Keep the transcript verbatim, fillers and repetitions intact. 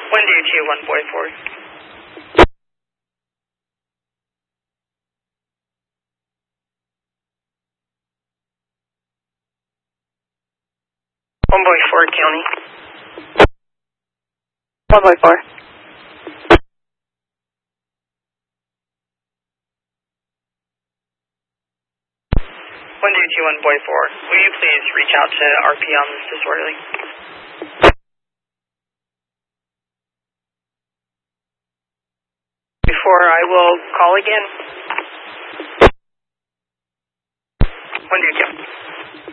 One two two, one boy four. One boy four, county. One boy four. One two two, one boy four. Will you please reach out to R P on this disorderly? Before I will call again. One two two.